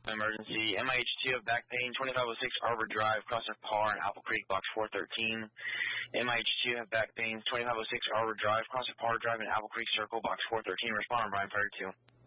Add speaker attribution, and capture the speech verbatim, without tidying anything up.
Speaker 1: Emergency. M I H two of back pain, twenty-five oh six Arbor Drive, Crossing Par, and Apple Creek, box four thirteen. M I H two have back pain, twenty-five oh six Arbor Drive, Crossing Par Drive, and Apple Creek Circle, box four thirteen. Respond, Brian Ferry two.